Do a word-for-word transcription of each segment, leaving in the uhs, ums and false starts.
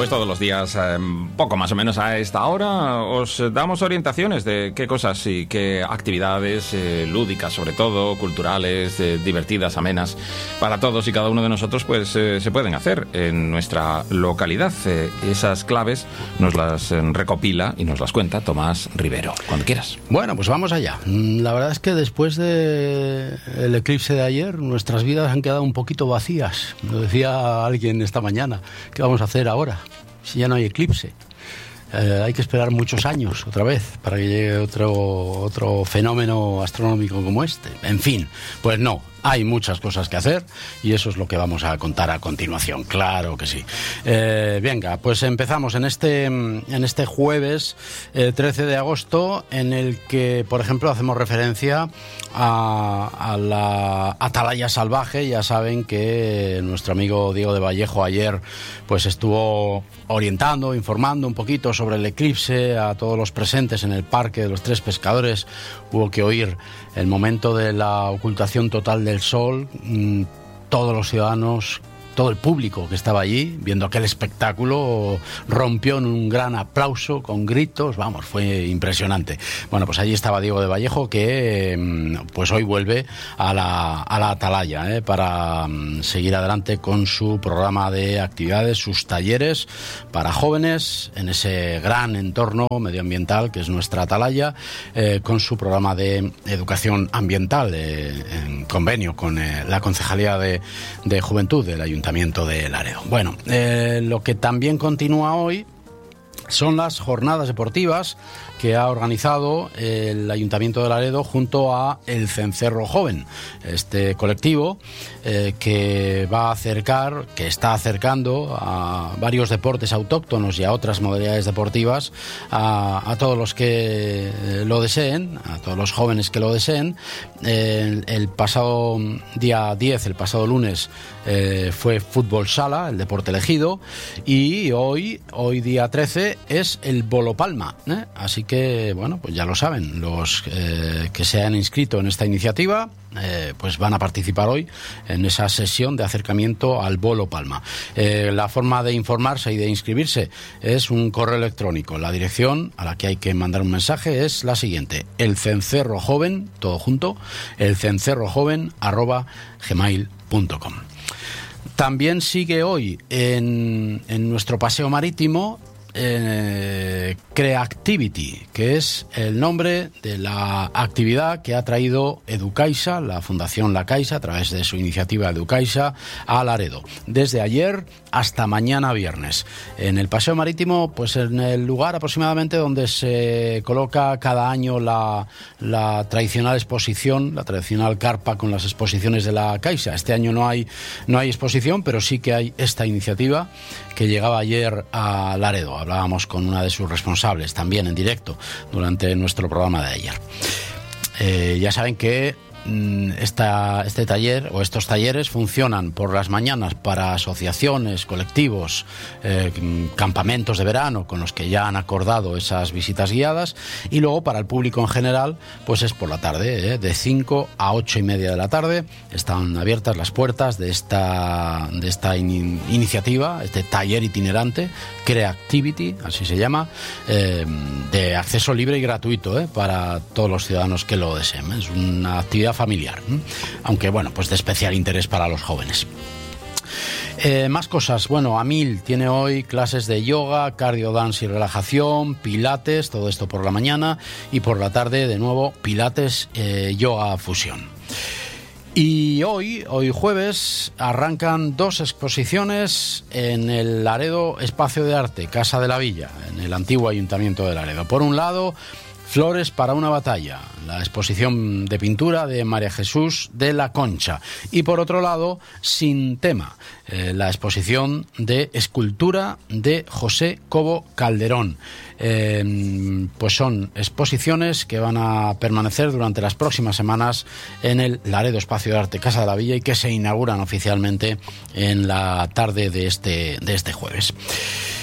pues todos los días, eh, poco más o menos a esta hora, os damos orientaciones de qué cosas y qué actividades eh, lúdicas, sobre todo, culturales, eh, divertidas, amenas, para todos y cada uno de nosotros, pues eh, se pueden hacer en nuestra localidad. Eh, esas claves nos las eh, recopila y nos las cuenta Tomás Rivero. Cuando quieras. Bueno, pues vamos allá. La verdad es que después del eclipse de ayer, nuestras vidas han quedado un poquito vacías. Lo decía alguien esta mañana. ¿Qué vamos a hacer ahora si ya no hay eclipse? Eh, hay que esperar muchos años otra vez para que llegue otro, otro fenómeno astronómico como este. En fin, pues no. Hay muchas cosas que hacer y eso es lo que vamos a contar a continuación, claro que sí. Eh, venga, pues empezamos en este, en este jueves eh, trece de agosto, en el que, por ejemplo, hacemos referencia a, a la Atalaya Salvaje. Ya saben que nuestro amigo Diego de Vallejo ayer pues estuvo orientando, informando un poquito sobre el eclipse a todos los presentes en el Parque de los Tres Pescadores. Hubo que oír el momento de la ocultación total del sol. Todos los ciudadanos, todo el público que estaba allí viendo aquel espectáculo rompió en un gran aplauso con gritos. Vamos, fue impresionante. Bueno, pues allí estaba Diego de Vallejo, que pues hoy vuelve a la, a la Atalaya, ¿eh? para seguir adelante con su programa de actividades, sus talleres para jóvenes en ese gran entorno medioambiental que es nuestra Atalaya, eh, con su programa de educación ambiental, eh, en convenio con eh, la Concejalía de, de Juventud del Ayuntamiento de Laredo. Bueno, eh, lo que también continúa hoy son las jornadas deportivas que ha organizado el Ayuntamiento de Laredo junto a el Cencerro Joven, este colectivo eh, que va a acercar, que está acercando a varios deportes autóctonos y a otras modalidades deportivas a, a todos los que lo deseen, a todos los jóvenes que lo deseen. El, el pasado día diez, el pasado lunes, eh, fue fútbol sala, el deporte elegido, y hoy, hoy día trece, es el bolo palma, ¿eh? Así que, bueno, pues ya lo saben, los eh, que se han inscrito en esta iniciativa, eh, pues van a participar hoy en esa sesión de acercamiento al bolo palma. Eh, la forma de informarse y de inscribirse es un correo electrónico. La dirección a la que hay que mandar un mensaje es la siguiente: el cencerro joven, todo junto, el cencerro joven arroba gmail punto com. También sigue hoy en, en nuestro paseo marítimo Eh, Creactivity, que es el nombre de la actividad que ha traído Educaixa, la Fundación La Caixa, a través de su iniciativa Educaixa, a Laredo, desde ayer hasta mañana viernes. En el paseo marítimo, pues en el lugar aproximadamente donde se coloca cada año la, la tradicional exposición, la tradicional carpa con las exposiciones de la Caixa. Este año no hay, no hay exposición, pero sí que hay esta iniciativa que llegaba ayer a Laredo. Hablábamos con una de sus responsables también en directo durante nuestro programa de ayer. Eh, ya saben que Esta, este taller o estos talleres funcionan por las mañanas para asociaciones, colectivos, eh, campamentos de verano con los que ya han acordado esas visitas guiadas, y luego para el público en general pues es por la tarde, eh, de cinco a ocho y media de la tarde. Están abiertas las puertas de esta, de esta in, iniciativa, este taller itinerante Creactivity, así se llama, eh, de acceso libre y gratuito, eh, para todos los ciudadanos que lo deseen. Es una actividad familiar, ¿eh? Aunque bueno, pues de especial interés para los jóvenes. Eh, más cosas. Bueno, Amil tiene hoy clases de yoga, cardio, dance y relajación, pilates, todo esto por la mañana, y por la tarde de nuevo pilates, eh, yoga fusión. Y hoy, hoy jueves, arrancan dos exposiciones en el Laredo Espacio de Arte, Casa de la Villa, en el antiguo Ayuntamiento de Laredo. Por un lado, Flores para una batalla, la exposición de pintura de María Jesús de la Concha. Y por otro lado, Sin tema, eh, la exposición de escultura de José Cobo Calderón. Eh, pues son exposiciones que van a permanecer durante las próximas semanas en el Laredo Espacio de Arte Casa de la Villa y que se inauguran oficialmente en la tarde de este, de este jueves.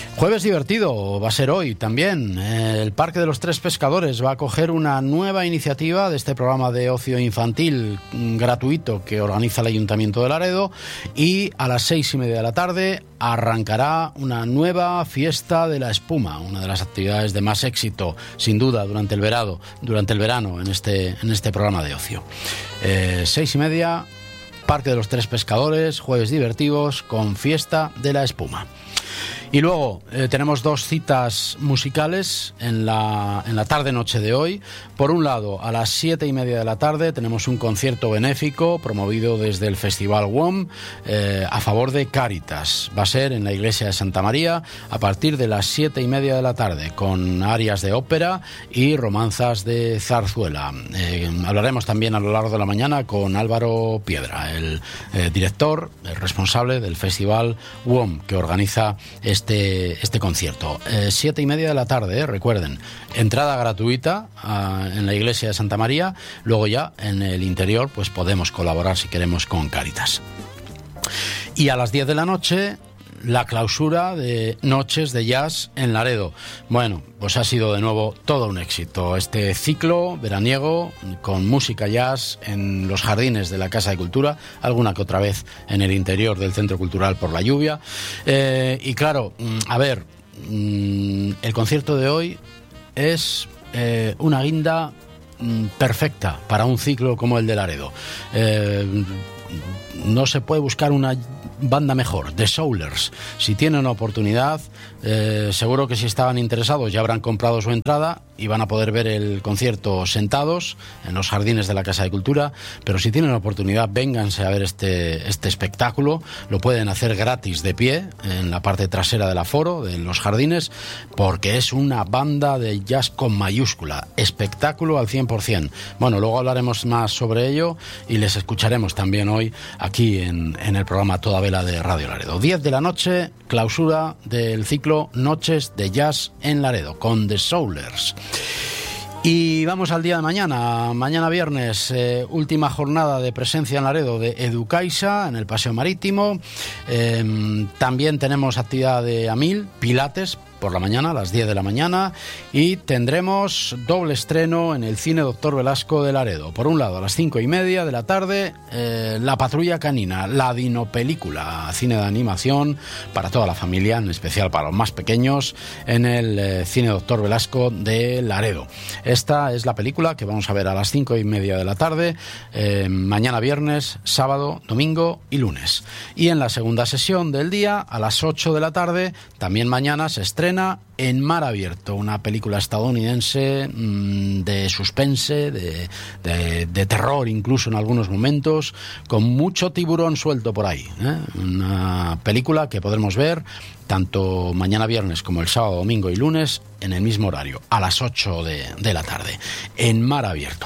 Jueves divertido va a ser hoy también. El Parque de los Tres Pescadores va a acoger una nueva iniciativa de este programa de ocio infantil gratuito que organiza el Ayuntamiento de Laredo, y a las seis y media de la tarde arrancará una nueva fiesta de la espuma, una de las actividades de más éxito, sin duda, durante el verano, durante el verano en este, en este programa de ocio. Eh, seis y media, Parque de los Tres Pescadores, jueves divertidos con fiesta de la espuma. Y luego eh, tenemos dos citas musicales en la, en la tarde-noche de hoy. Por un lado, a las siete y media de la tarde tenemos un concierto benéfico promovido desde el Festival W O M eh, a favor de Cáritas. Va a ser en la iglesia de Santa María a partir de las siete y media de la tarde, con arias de ópera y romanzas de zarzuela. Eh, hablaremos también a lo largo de la mañana con Álvaro Piedra, el eh, director, el responsable del Festival W O M que organiza este Este, este concierto. Eh, siete y media de la tarde, eh, recuerden, entrada gratuita uh, en la iglesia de Santa María. Luego ya en el interior pues podemos colaborar si queremos con Cáritas. Y a las diez de la noche, la clausura de Noches de Jazz en Laredo. Bueno, pues ha sido de nuevo todo un éxito este ciclo veraniego con música jazz en los jardines de la Casa de Cultura, alguna que otra vez en el interior del Centro Cultural por la lluvia. Eh, y claro, a ver, el concierto de hoy es eh, una guinda perfecta para un ciclo como el de Laredo. Eh, no se puede buscar una banda mejor, The Soulers. Si tienen oportunidad, eh, seguro que si estaban interesados ya habrán comprado su entrada y van a poder ver el concierto sentados en los jardines de la Casa de Cultura. Pero si tienen oportunidad, vénganse a ver este, este espectáculo. Lo pueden hacer gratis de pie en la parte trasera del aforo de los jardines, porque es una banda de jazz con mayúscula, espectáculo al cien por ciento. Bueno, luego hablaremos más sobre ello y les escucharemos también hoy aquí en, en el programa Toda Vela de Radio Laredo. diez de la noche, clausura del ciclo Noches de Jazz en Laredo con The Soulers. Y vamos al día de mañana, mañana viernes, eh, última jornada de presencia en Laredo de Educaixa en el Paseo Marítimo. Eh, también tenemos actividad de Amil, Pilates, por la mañana, a las diez de la mañana, y tendremos doble estreno en el Cine Doctor Velasco de Laredo. Por un lado, a las cinco y media de la tarde, eh, La Patrulla Canina, la dinopelícula, cine de animación para toda la familia, en especial para los más pequeños, en el eh, Cine Doctor Velasco de Laredo. Esta es la película que vamos a ver a las cinco y media de la tarde, eh, mañana viernes, sábado, domingo y lunes. Y en la segunda sesión del día, a las ocho de la tarde, también mañana se estrena En Mar Abierto, una película estadounidense mmm, de suspense, de, de, de terror incluso en algunos momentos, con mucho tiburón suelto por ahí, ¿eh? Una película que podremos ver tanto mañana viernes como el sábado, domingo y lunes en el mismo horario, a las ocho de, de la tarde, En Mar Abierto.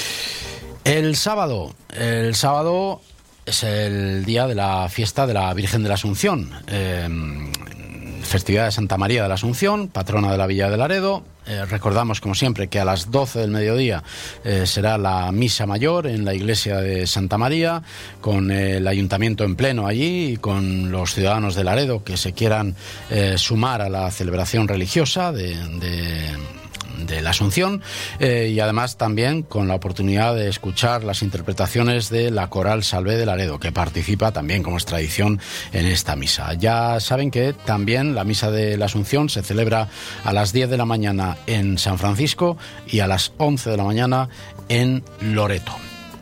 El sábado, el sábado es el día de la fiesta de la Virgen de la Asunción, eh, festividad de Santa María de la Asunción, patrona de la Villa de Laredo. Eh, recordamos, como siempre, que a las doce del mediodía eh, será la misa mayor en la iglesia de Santa María, con el ayuntamiento en pleno allí y con los ciudadanos de Laredo que se quieran eh, sumar a la celebración religiosa de... de de la Asunción, eh, y además también con la oportunidad de escuchar las interpretaciones de la Coral Salvé de Laredo, que participa también, como es tradición, en esta misa. Ya saben que también la misa de la Asunción se celebra a las diez de la mañana en San Francisco y a las once de la mañana en Loreto.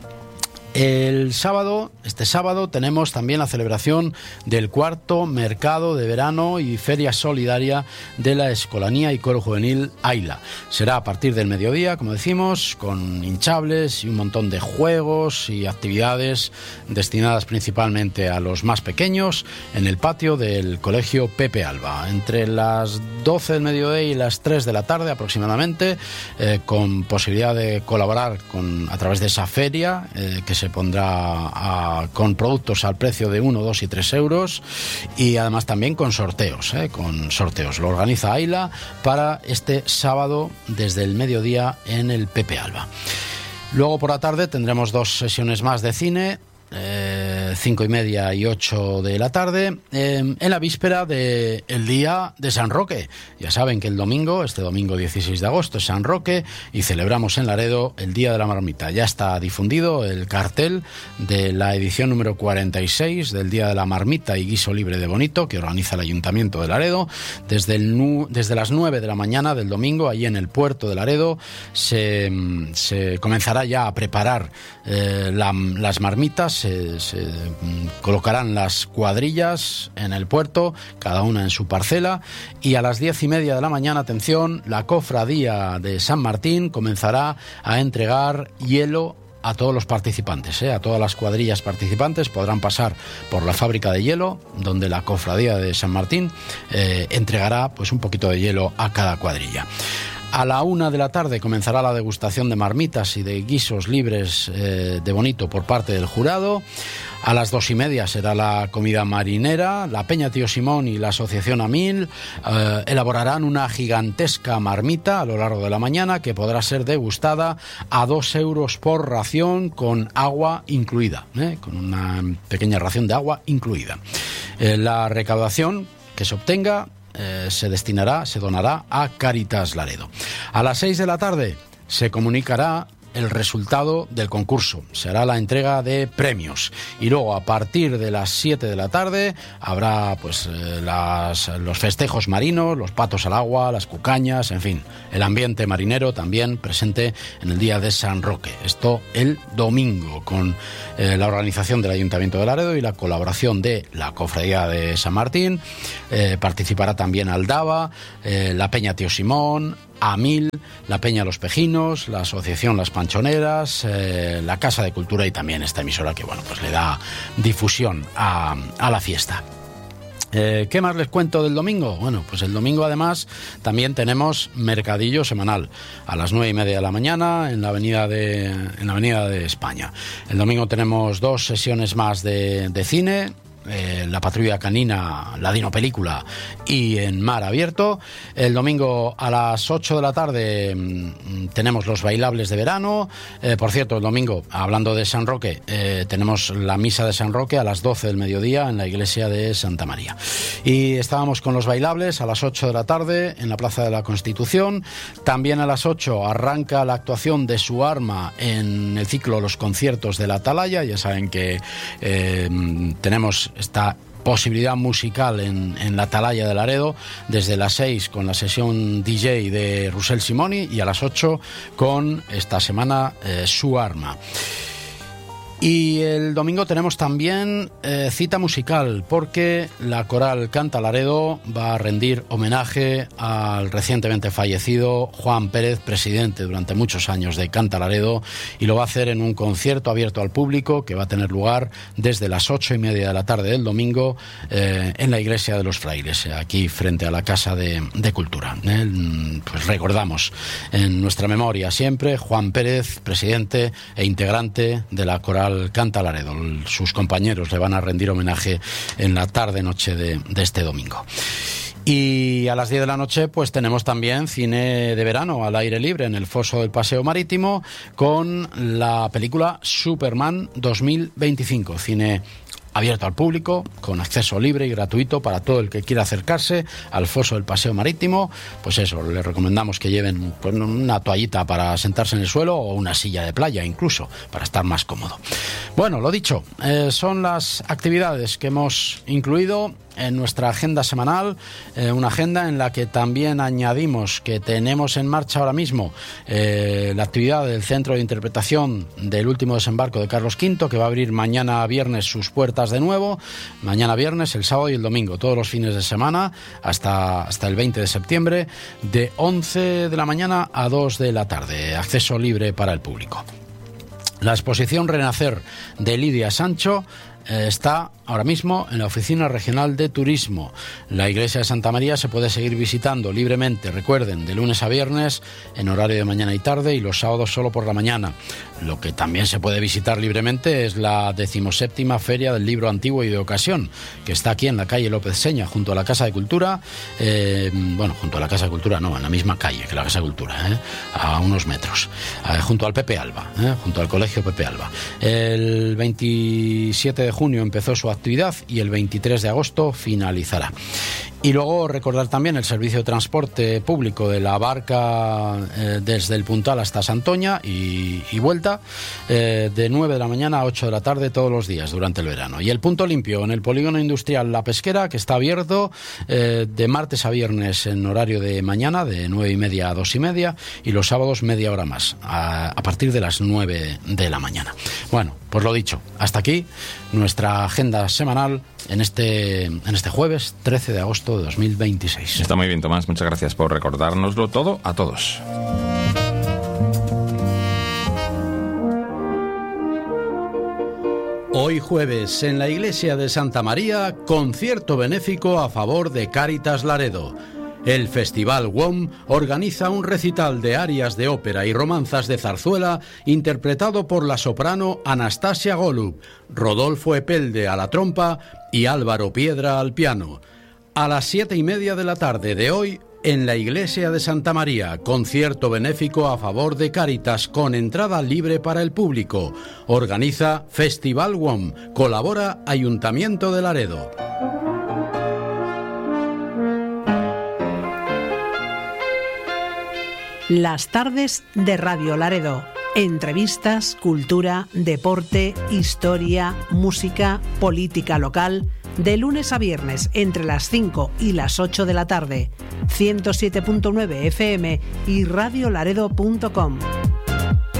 El sábado, este sábado, tenemos también la celebración del cuarto mercado de verano y feria solidaria de la Escolanía y Coro Juvenil Aila. Será a partir del mediodía, como decimos, con hinchables y un montón de juegos y actividades destinadas principalmente a los más pequeños en el patio del Colegio Pepe Alba. Entre las doce del mediodía y las tres de la tarde aproximadamente, eh, con posibilidad de colaborar con, a través de esa feria eh, que se pondrá a, con productos al precio de uno, dos y tres euros, y además también con sorteos, ¿eh? con sorteos. Lo organiza Aila para este sábado desde el mediodía en el Pepe Alba. Luego por la tarde tendremos dos sesiones más de cine. eh, cinco y media y ocho de la tarde, eh, en la víspera del día de San Roque. Ya saben que el domingo, este domingo dieciséis de agosto, es San Roque y celebramos en Laredo el Día de la Marmita. Ya está difundido el cartel de la edición número cuarenta y seis del Día de la Marmita y Guiso Libre de Bonito, que organiza el Ayuntamiento de Laredo. Desde, el nu- desde las nueve de la mañana del domingo, allí en el puerto de Laredo, se, se comenzará ya a preparar eh, la, las marmitas. Se, se colocarán las cuadrillas en el puerto, cada una en su parcela, y a las diez y media de la mañana, atención, la cofradía de San Martín comenzará a entregar hielo a todos los participantes, ¿eh? A todas las cuadrillas participantes podrán pasar por la fábrica de hielo, donde la cofradía de San Martín eh, entregará pues un poquito de hielo a cada cuadrilla. A la una de la tarde comenzará la degustación de marmitas y de guisos libres eh, de Bonito por parte del jurado. A las dos y media será la comida marinera. La Peña Tío Simón y la Asociación Amil eh, elaborarán una gigantesca marmita a lo largo de la mañana que podrá ser degustada a dos euros por ración, con agua incluida, ¿eh? Con una pequeña ración de agua incluida. Eh, la recaudación que se obtenga Eh, se destinará, se donará a Cáritas Laredo. A las seis de la tarde se comunicará el resultado del concurso. Será la entrega de premios. Y luego, a partir de las siete de la tarde, habrá pues eh, las, los festejos marinos, los patos al agua, las cucañas, en fin, el ambiente marinero también presente en el día de San Roque. Esto el domingo, con eh, la organización del Ayuntamiento de Laredo y la colaboración de la Cofradía de San Martín. Eh, participará también Aldaba, eh, la Peña Tío Simón, Amil, la Peña Los Pejinos, la Asociación Las Panchoneras, eh, la Casa de Cultura y también esta emisora que, bueno, pues le da difusión a, a la fiesta. Eh, ¿Qué más les cuento del domingo? Bueno, pues el domingo además también tenemos mercadillo semanal a las nueve y media de la mañana en la avenida de, en la avenida de España. El domingo tenemos dos sesiones más de, de cine. Eh, la Patrulla Canina, la Dino Película y en Mar Abierto. El domingo a las ocho de la tarde mmm, tenemos los bailables de verano. Eh, por cierto, el domingo, hablando de San Roque, eh, tenemos la misa de San Roque a las doce del mediodía en la iglesia de Santa María. Y estábamos con los bailables a las ocho de la tarde en la Plaza de la Constitución. También a las ocho arranca la actuación de Su Arma en el ciclo Los Conciertos de la Atalaya. Ya saben que eh, tenemos esta posibilidad musical en, en la Atalaya de Laredo desde las seis con la sesión D J de Russell Simoni y a las ocho con esta semana eh, Su Arma. Y el domingo tenemos también eh, cita musical, porque la Coral Canta Laredo va a rendir homenaje al recientemente fallecido Juan Pérez, presidente durante muchos años de Canta Laredo, y lo va a hacer en un concierto abierto al público que va a tener lugar desde las ocho y media de la tarde del domingo eh, en la Iglesia de los Frailes, aquí frente a la Casa de, de Cultura. Eh, pues recordamos en nuestra memoria siempre Juan Pérez, presidente e integrante de la Coral Canta Laredo. Sus compañeros le van a rendir homenaje en la tarde-noche de, de este domingo. Y a las diez de la noche pues tenemos también cine de verano al aire libre en el foso del Paseo Marítimo con la película Superman dos mil veinticinco, cine abierto al público, con acceso libre y gratuito para todo el que quiera acercarse al foso del Paseo Marítimo. Pues eso, les recomendamos que lleven pues, una toallita para sentarse en el suelo o una silla de playa incluso, para estar más cómodo. Bueno, lo dicho, eh, son las actividades que hemos incluido en nuestra agenda semanal, eh, una agenda en la que también añadimos que tenemos en marcha ahora mismo eh, la actividad del Centro de Interpretación del Último Desembarco de Carlos quinto, que va a abrir mañana viernes sus puertas de nuevo, mañana viernes, el sábado y el domingo, todos los fines de semana, hasta, hasta el veinte de septiembre, de once de la mañana a dos de la tarde, acceso libre para el público. La exposición Renacer de Lidia Sancho eh, está ahora mismo en la Oficina Regional de Turismo. La iglesia de Santa María se puede seguir visitando libremente, recuerden, de lunes a viernes en horario de mañana y tarde, y los sábados solo por la mañana. Lo que también se puede visitar libremente es la decimoséptima Feria del Libro Antiguo y de Ocasión, que está aquí en la calle López Seña, junto a la Casa de Cultura, eh, bueno, junto a la Casa de Cultura no, en la misma calle que la Casa de Cultura, eh, a unos metros, eh, junto al Pepe Alba, eh, junto al Colegio Pepe Alba. El veintisiete de junio empezó su actividad y el veintitrés de agosto finalizará. Y luego recordar también el servicio de transporte público de la barca eh, desde el Puntal hasta Santoña y, y vuelta, eh, de nueve de la mañana a ocho de la tarde todos los días durante el verano. Y el punto limpio en el polígono industrial La Pesquera, que está abierto eh, de martes a viernes en horario de mañana, de nueve y media a dos y media, y los sábados media hora más, a, a partir de las nueve de la mañana. Bueno, pues lo dicho, hasta aquí nuestra agenda semanal en este, en este jueves trece de agosto de dos mil veintiséis. Está muy bien, Tomás. Muchas gracias por recordárnoslo todo a todos. Hoy jueves, en la iglesia de Santa María, concierto benéfico a favor de Cáritas Laredo. El Festival W O M organiza un recital de arias de ópera y romanzas de zarzuela interpretado por la soprano Anastasia Golub, Rodolfo Epelde a la trompa y Álvaro Piedra al piano. A las siete y media de la tarde de hoy, en la iglesia de Santa María, concierto benéfico a favor de Cáritas con entrada libre para el público. Organiza Festival W O M. Colabora Ayuntamiento de Laredo. Las tardes de Radio Laredo. Entrevistas, cultura, deporte, historia, música, política local. De lunes a viernes entre las cinco y las ocho de la tarde. ciento siete punto nueve F M y radiolaredo punto com.